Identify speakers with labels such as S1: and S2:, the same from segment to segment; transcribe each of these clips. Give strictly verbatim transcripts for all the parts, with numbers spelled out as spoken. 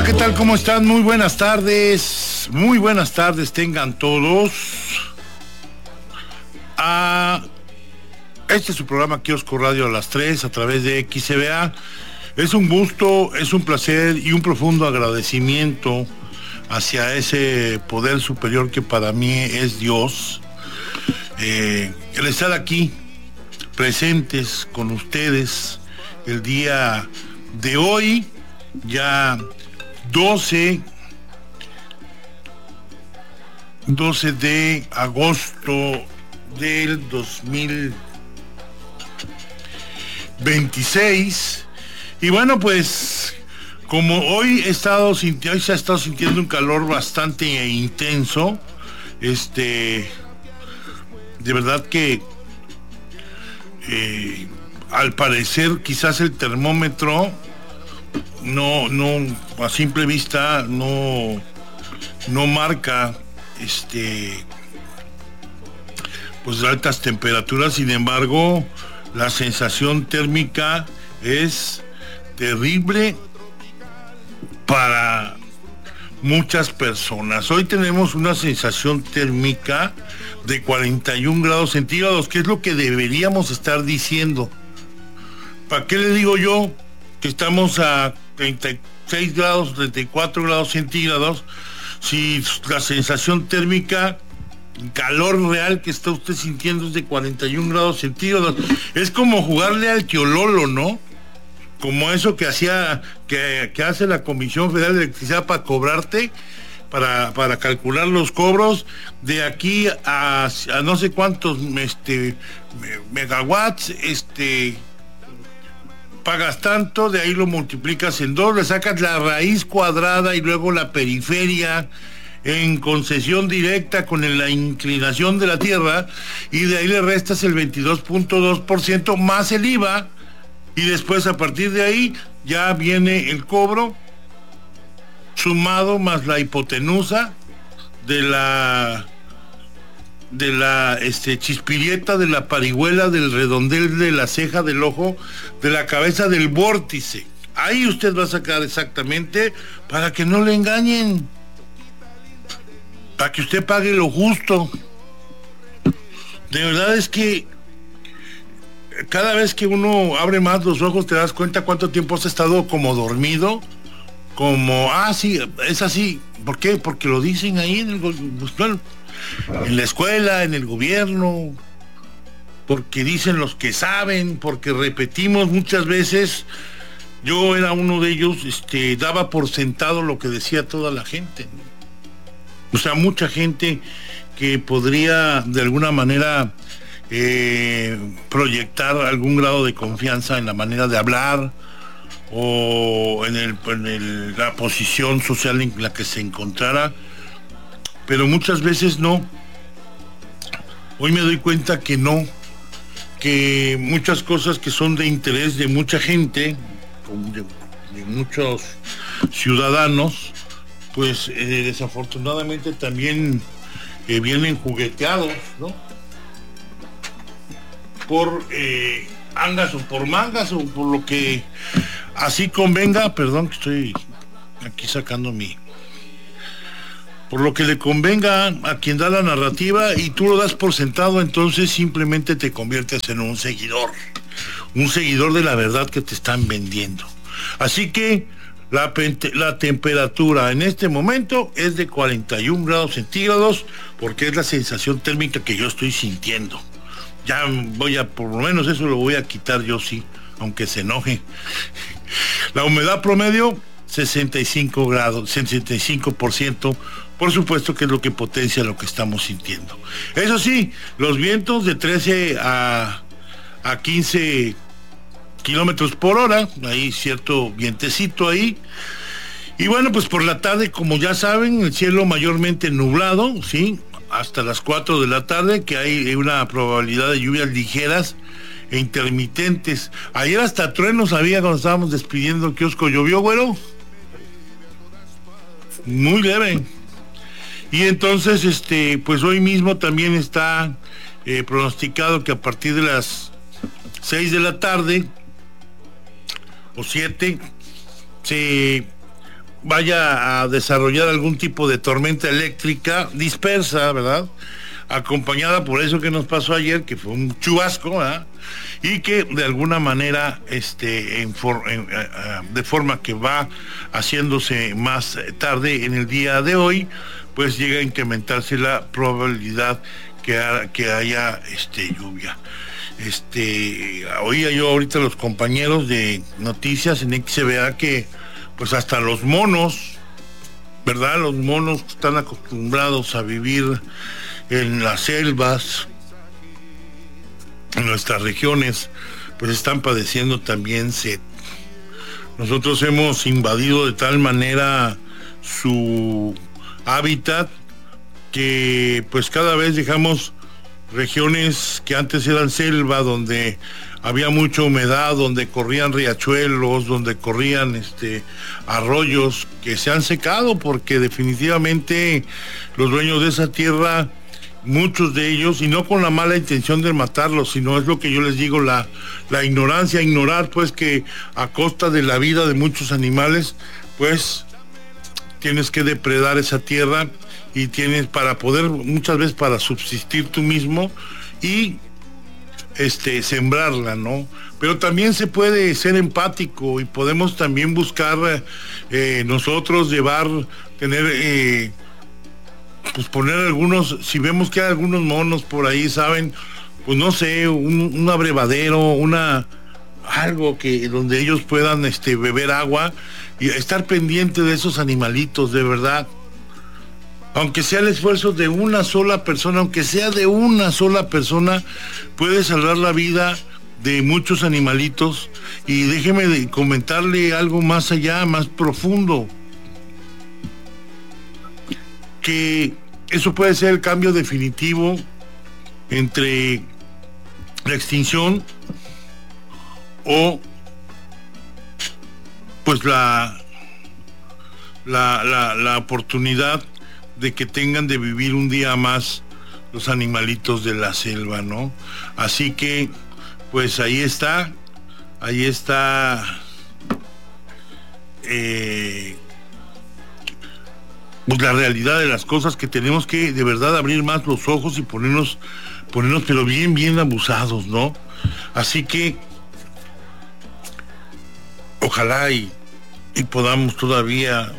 S1: Hola, ¿qué tal? ¿Cómo están? Muy buenas tardes. Muy buenas tardes tengan todos. A este es su programa Kiosco Radio a las tres a través de X C B A. Es un gusto, es un placer y un profundo agradecimiento hacia ese poder superior que para mí es Dios. Eh, el estar aquí presentes con ustedes el día de hoy, ya doce de agosto del dos mil veintiséis. Y bueno, pues como hoy he estado sintiendo, hoy se ha estado sintiendo un calor bastante intenso, este, de verdad que eh, al parecer quizás el termómetro no, no, a simple vista no, no marca este pues altas temperaturas. Sin embargo, la sensación térmica es terrible para muchas personas. Hoy tenemos una sensación térmica de cuarenta y un grados centígrados, que es lo que deberíamos estar diciendo. ¿Para qué le digo yo que estamos a treinta y seis grados, treinta y cuatro grados centígrados, si la sensación térmica, calor real que está usted sintiendo es de cuarenta y un grados centígrados? Es como jugarle al tiololo, ¿no? Como eso que hacía, que, que hace la Comisión Federal de Electricidad para cobrarte, para, para calcular los cobros de aquí a, a no sé cuántos este, megawatts, este, pagas tanto, de ahí lo multiplicas en dos, le sacas la raíz cuadrada y luego la periferia en concesión directa con la inclinación de la Tierra, y de ahí le restas el veintidós punto dos por ciento más el I V A, y después a partir de ahí ya viene el cobro sumado más la hipotenusa de la de la este, chispirieta, de la parihuela, del redondel de la ceja, del ojo, de la cabeza, del vórtice. Ahí usted va a sacar exactamente, para que no le engañen, para que usted pague lo justo. De verdad es que cada vez que uno abre más los ojos te das cuenta cuánto tiempo has estado como dormido, como, ah, sí, es así. ¿Por qué? Porque lo dicen ahí en el, pues, bueno, en la escuela, en el gobierno, porque dicen los que saben, porque repetimos muchas veces. Yo era uno de ellos, este, daba por sentado lo que decía toda la gente, ¿no? O sea, mucha gente que podría de alguna manera eh, proyectar algún grado de confianza en la manera de hablar o en, el, en el, la posición social en la que se encontrara, pero muchas veces no. Hoy me doy cuenta que no, que muchas cosas que son de interés de mucha gente, de, de muchos ciudadanos, pues eh, desafortunadamente también eh, vienen jugueteados, ¿no? Por eh, angas o por mangas o por lo que así convenga. Perdón que estoy aquí sacando mi... Por lo que le convenga a quien da la narrativa, y tú lo das por sentado, entonces simplemente te conviertes en un seguidor, un seguidor de la verdad que te están vendiendo. Así que La, la temperatura en este momento es de cuarenta y un grados centígrados, porque es la sensación térmica que yo estoy sintiendo. Ya voy a, por lo menos eso lo voy a quitar yo, sí, aunque se enoje. La humedad promedio, sesenta y cinco grados, sesenta y cinco por ciento, por supuesto que es lo que potencia lo que estamos sintiendo. Eso sí, los vientos de trece a quince kilómetros por hora, hay cierto vientecito ahí. Y bueno, pues por la tarde, como ya saben, el cielo mayormente nublado, sí, hasta las cuatro de la tarde, que hay una probabilidad de lluvias ligeras e intermitentes. Ayer hasta truenos había cuando estábamos despidiendo el kiosco. ¿Llovió, güero? Muy leve. Y entonces, este, pues hoy mismo también está eh, pronosticado que a partir de las seis de la tarde o siete se vaya a desarrollar algún tipo de tormenta eléctrica dispersa, ¿verdad? Acompañada por eso que nos pasó ayer, que fue un chubasco, ¿verdad? Y que de alguna manera, este, en for, en, uh, de forma que va haciéndose más tarde en el día de hoy, pues llega a incrementarse la probabilidad que, ha, que haya este, lluvia. Este, oía yo ahorita a los compañeros de noticias en X B A que pues hasta los monos, ¿verdad? Los monos que están acostumbrados a vivir en las selvas, en nuestras regiones, pues están padeciendo también sed. Nosotros hemos invadido de tal manera su hábitat que pues cada vez dejamos regiones que antes eran selva, donde había mucha humedad, donde corrían riachuelos, donde corrían este arroyos, que se han secado porque definitivamente los dueños de esa tierra, muchos de ellos, y no con la mala intención de matarlos, sino es lo que yo les digo, la, la ignorancia, ignorar pues que a costa de la vida de muchos animales, pues tienes que depredar esa tierra y tienes para poder, muchas veces para subsistir tú mismo y este sembrarla, ¿no? Pero también se puede ser empático y podemos también buscar eh, nosotros llevar, tener... Eh, pues poner algunos, si vemos que hay algunos monos por ahí, saben, pues no sé, un, un abrevadero, una algo que donde ellos puedan este beber agua y estar pendiente de esos animalitos, de verdad. Aunque sea el esfuerzo de una sola persona, aunque sea de una sola persona, puede salvar la vida de muchos animalitos. Y déjeme de comentarle algo más allá, más profundo, que eso puede ser el cambio definitivo entre la extinción o pues la la, la la oportunidad de que tengan de vivir un día más los animalitos de la selva, ¿no? Así que pues ahí está, ahí está eh, pues la realidad de las cosas, que tenemos que de verdad abrir más los ojos y ponernos, ponernos pero bien, bien abusados, ¿no? Así que ojalá y, y podamos todavía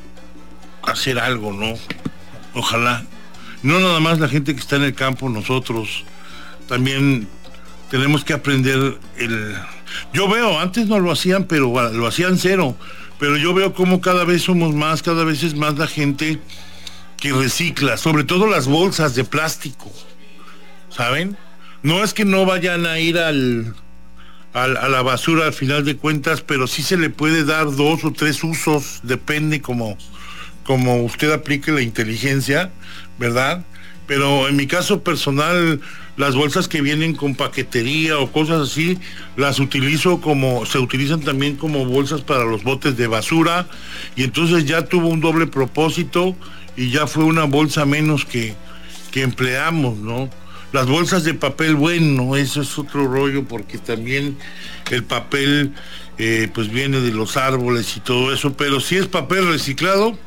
S1: hacer algo, ¿no? Ojalá. No nada más la gente que está en el campo, nosotros también tenemos que aprender el... Yo veo, antes no lo hacían, pero lo hacían cero. Pero yo veo como cada vez somos más, cada vez es más la gente que recicla, sobre todo las bolsas de plástico, ¿saben? No es que no vayan a ir al, al a la basura al final de cuentas, pero sí se le puede dar dos o tres usos, depende como, como usted aplique la inteligencia, ¿verdad? Pero en mi caso personal, las bolsas que vienen con paquetería o cosas así, las utilizo como, se utilizan también como bolsas para los botes de basura, y entonces ya tuvo un doble propósito y ya fue una bolsa menos que, que empleamos, ¿no? Las bolsas de papel, bueno, eso es otro rollo, porque también el papel eh, pues viene de los árboles y todo eso, pero si es papel reciclado,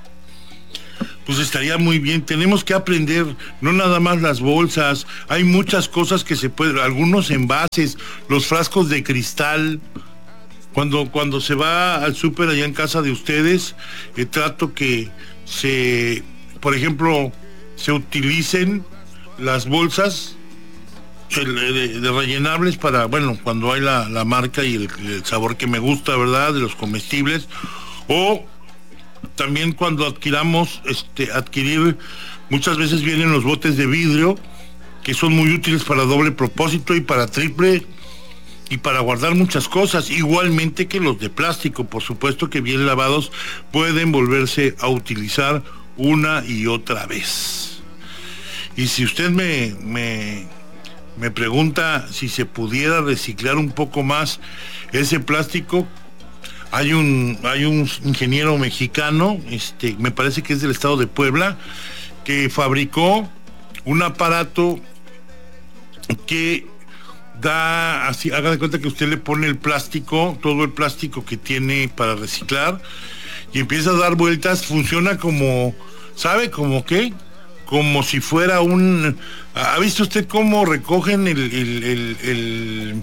S1: pues estaría muy bien. Tenemos que aprender, no nada más las bolsas, hay muchas cosas que se pueden, algunos envases, los frascos de cristal. Cuando, cuando se va al súper allá en casa de ustedes, eh, trato que se, por ejemplo, se utilicen las bolsas de, de, de rellenables para, bueno, cuando hay la, la marca y el, el sabor que me gusta, ¿verdad?, de los comestibles, o también cuando adquiramos, este, adquirir, muchas veces vienen los botes de vidrio, que son muy útiles para doble propósito y para triple, y para guardar muchas cosas, igualmente que los de plástico, por supuesto que bien lavados pueden volverse a utilizar una y otra vez. Y si usted me, me, me pregunta si se pudiera reciclar un poco más ese plástico, hay un, hay un ingeniero mexicano, este, me parece que es del estado de Puebla, que fabricó un aparato que da, así, haga de cuenta que usted le pone el plástico, todo el plástico que tiene para reciclar, y empieza a dar vueltas, funciona como, ¿sabe? ¿Como qué? Como si fuera un... ¿Ha visto usted cómo recogen el, el, el, el,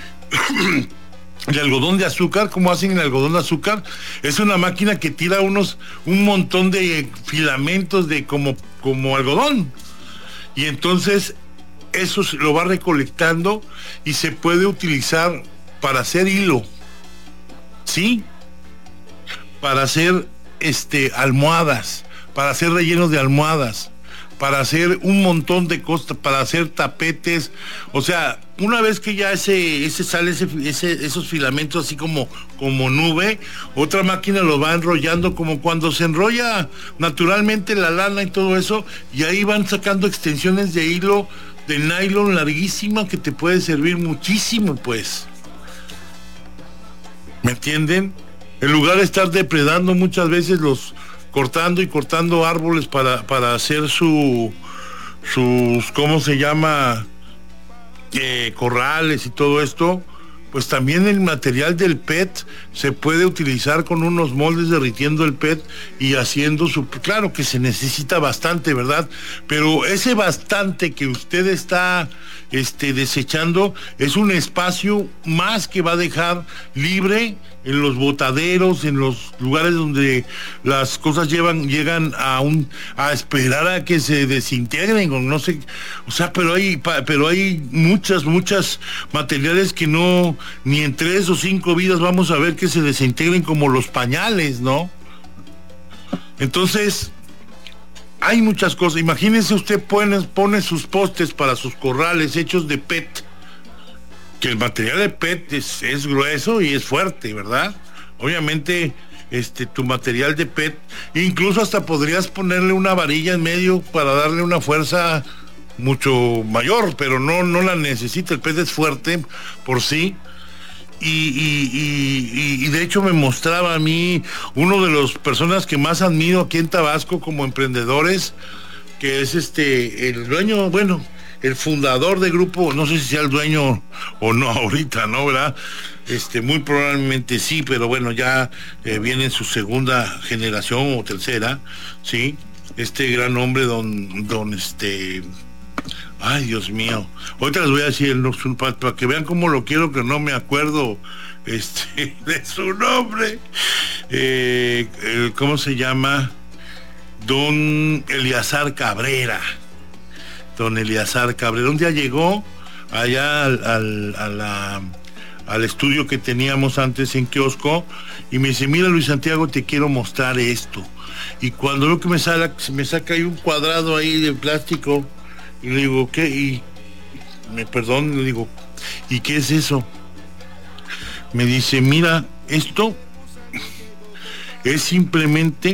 S1: el algodón de azúcar? ¿Cómo hacen el algodón de azúcar? Es una máquina que tira unos, un montón de filamentos de como, como algodón. Y entonces eso se lo va recolectando y se puede utilizar para hacer hilo, ¿sí? Para hacer este, almohadas, para hacer rellenos de almohadas, para hacer un montón de cosas, para hacer tapetes. O sea, una vez que ya ese, ese sale ese, ese, esos filamentos así como, como nube, otra máquina lo va enrollando como cuando se enrolla naturalmente la lana y todo eso, y ahí van sacando extensiones de hilo de nylon larguísima que te puede servir muchísimo, pues. ¿Me entienden? En lugar de estar depredando muchas veces los... cortando y cortando árboles para, para hacer su, sus, ¿cómo se llama? Eh, corrales y todo esto, pues también el material del P E T se puede utilizar con unos moldes derritiendo el P E T y haciendo su... Claro que se necesita bastante, ¿verdad? Pero ese bastante que usted está este, desechando es un espacio más que va a dejar libre en los botaderos, en los lugares donde las cosas llevan, llegan a un, a esperar a que se desintegren, o no sé, o sea, pero hay, pero hay muchas, muchas materiales que no, ni en tres o cinco vidas vamos a ver que se desintegren, como los pañales, ¿no? Entonces, hay muchas cosas. Imagínense, usted pone, pone sus postes para sus corrales hechos de P E T, que el material de P E T es, es grueso y es fuerte, ¿verdad? Obviamente, este, tu material de P E T, incluso hasta podrías ponerle una varilla en medio para darle una fuerza mucho mayor, pero no, no la necesita. El P E T es fuerte por sí. Y, y, y, y de hecho me mostraba a mí uno de las personas que más admiro aquí en Tabasco como emprendedores, que es este, el dueño, bueno, el fundador de grupo, no sé si sea el dueño o no ahorita, ¿no? ¿Verdad? Este, muy probablemente sí, pero bueno, ya eh, viene en su segunda generación o tercera, ¿sí? Este gran hombre, don, don este... Ay, Dios mío. Ahorita les voy a decir el, para, para que vean cómo lo quiero, que no me acuerdo este, de su nombre. Eh, eh, ¿Cómo se llama? Don Eleazar Cabrera. Don Eleazar Cabrera. Un día llegó allá al, al, a la, al estudio que teníamos antes en kiosco y me dice: mira, Luis Santiago, te quiero mostrar esto. Y cuando veo que me, sale, me saca ahí un cuadrado ahí de plástico, y le digo, ¿qué? Y me perdón, le digo, ¿y qué es eso? Me dice, mira, esto es simplemente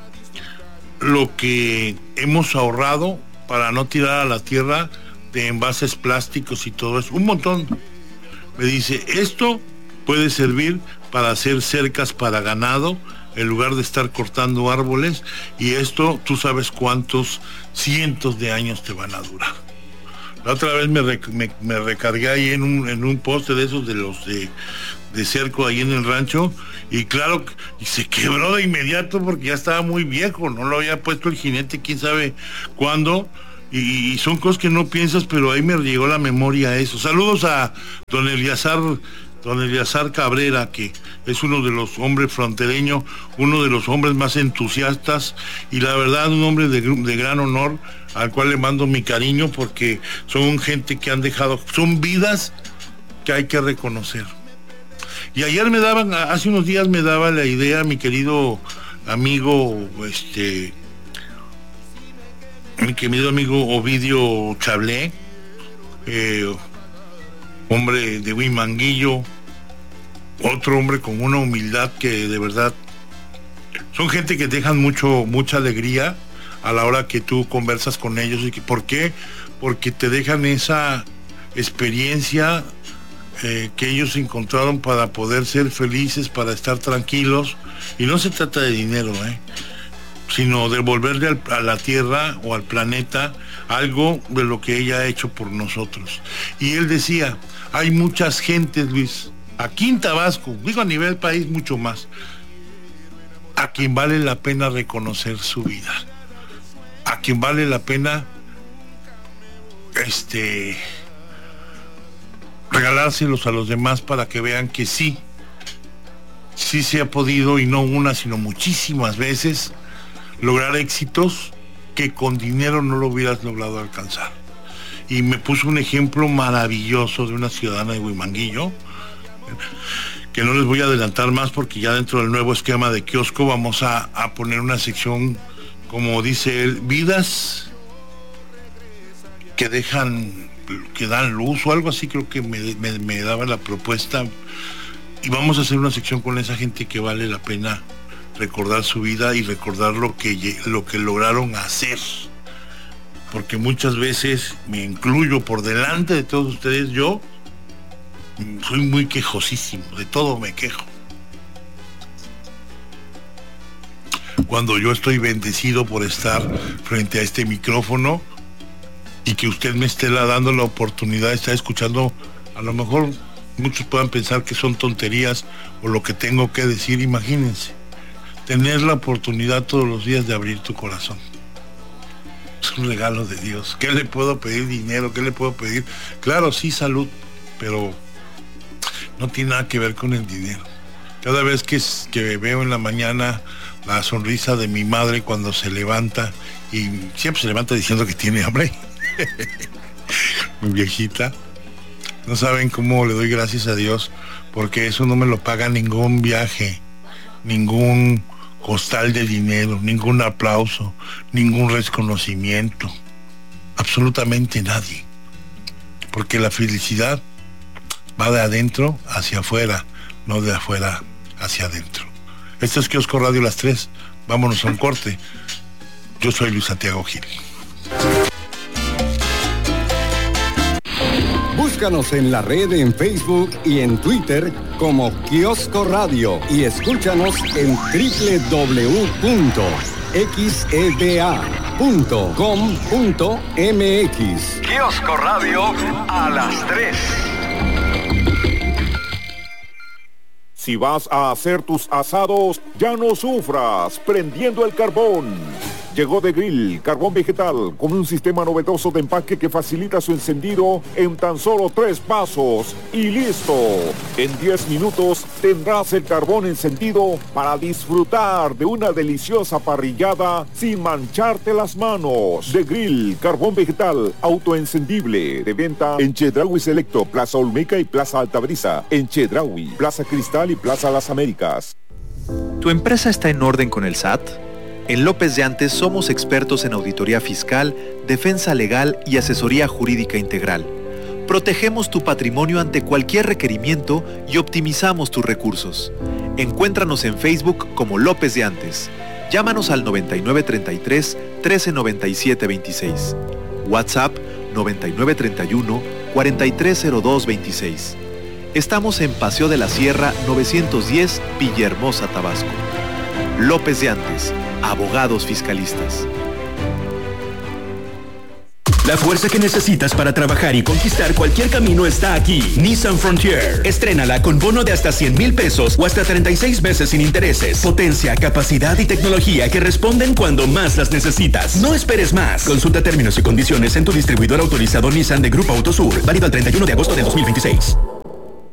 S1: lo que hemos ahorrado para no tirar a la tierra de envases plásticos y todo eso, un montón. Me dice, esto puede servir para hacer cercas para ganado en lugar de estar cortando árboles, y esto tú sabes cuántos cientos de años te van a durar. La otra vez me, rec me, me recargué ahí en un, en un poste de esos de los de, de cerco ahí en el rancho, y claro, y se quebró de inmediato porque ya estaba muy viejo, no lo había puesto el jinete quién sabe cuándo, y, y son cosas que no piensas, pero ahí me llegó la memoria a eso. Saludos a don Eleazar Don Eleazar Cabrera, que es uno de los hombres frontereños, uno de los hombres más entusiastas, y la verdad un hombre de, de gran honor, al cual le mando mi cariño, porque son gente que han dejado, son vidas que hay que reconocer. Y ayer me daban, hace unos días me daba la idea, mi querido amigo, este, mi querido amigo Ovidio Chablé, eh, hombre de Huimanguillo, otro hombre con una humildad que de verdad son gente que dejan mucho, mucha alegría a la hora que tú conversas con ellos. Y que, ¿por qué? Porque te dejan esa experiencia eh, que ellos encontraron para poder ser felices, para estar tranquilos. Y no se trata de dinero, ¿eh? sino devolverle al, a la tierra o al planeta algo de lo que ella ha hecho por nosotros. Y él decía, hay muchas gentes, Luis, aquí en Tabasco, digo a nivel país mucho más, a quien vale la pena reconocer su vida, a quien vale la pena este regalárselos a los demás para que vean que sí, sí se ha podido, y no una, sino muchísimas veces, lograr éxitos que con dinero no lo hubieras logrado alcanzar. Y me puso un ejemplo maravilloso de una ciudadana de Huimanguillo, que no les voy a adelantar más porque ya dentro del nuevo esquema de kiosco vamos a, a poner una sección, como dice él, vidas que dejan, que dan luz o algo así, creo que me, me, me daba la propuesta, y vamos a hacer una sección con esa gente que vale la pena recordar su vida y recordar lo que, lo que lograron hacer, porque muchas veces, me incluyo por delante de todos ustedes, yo soy muy quejosísimo, de todo me quejo. Cuando yo estoy bendecido por estar frente a este micrófono y que usted me esté dando la oportunidad de estar escuchando, a lo mejor muchos puedan pensar que son tonterías o lo que tengo que decir. Imagínense, tener la oportunidad todos los días de abrir tu corazón. Es un regalo de Dios. ¿Qué le puedo pedir? Dinero, ¿qué le puedo pedir? Claro, sí, salud, pero no tiene nada que ver con el dinero. Cada vez que, que veo en la mañana la sonrisa de mi madre cuando se levanta, y siempre se levanta diciendo que tiene hambre, mi viejita, no saben cómo le doy gracias a Dios, porque eso no me lo paga ningún viaje, ningún costal de dinero, ningún aplauso, ningún reconocimiento, absolutamente nadie, porque la felicidad va de adentro hacia afuera, no de afuera hacia adentro. Esto es Kiosco Radio Las Tres. Vámonos a un corte. Yo soy Luis Santiago Gil.
S2: Búscanos en la red, en Facebook y en Twitter como Kiosco Radio, y escúchanos en doble u doble u doble u punto x e d a punto com punto m x.
S3: Kiosco Radio a las tres.
S4: Si vas a hacer tus asados, ya no sufras prendiendo el carbón. Llegó The Grill, carbón vegetal, con un sistema novedoso de empaque que facilita su encendido en tan solo tres pasos. Y listo. En diez minutos tendrás el carbón encendido para disfrutar de una deliciosa parrillada sin mancharte las manos. The Grill, carbón vegetal, autoencendible, de venta en Chedraui Selecto, Plaza Olmeca y Plaza Altabrisa, en Chedraui, Plaza Cristal y Plaza Las Américas.
S5: ¿Tu empresa está en orden con el S A T? En López de Antes somos expertos en auditoría fiscal, defensa legal y asesoría jurídica integral. Protegemos tu patrimonio ante cualquier requerimiento y optimizamos tus recursos. Encuéntranos en Facebook como López de Antes. Llámanos al noventa y nueve treinta y tres, trece noventa y siete veintiséis. WhatsApp noventa y nueve treinta y uno, cuarenta y tres cero dos veintiséis. Estamos en Paseo de la Sierra novecientos diez, Villahermosa, Tabasco. López de Antes, abogados fiscalistas.
S6: La fuerza que necesitas para trabajar y conquistar cualquier camino está aquí. Nissan Frontier. Estrénala con bono de hasta cien mil pesos o hasta treinta y seis meses sin intereses. Potencia, capacidad y tecnología que responden cuando más las necesitas. No esperes más. Consulta términos y condiciones en tu distribuidor autorizado Nissan de Grupo Autosur. Válido el treinta y uno de agosto de dos mil veintiséis.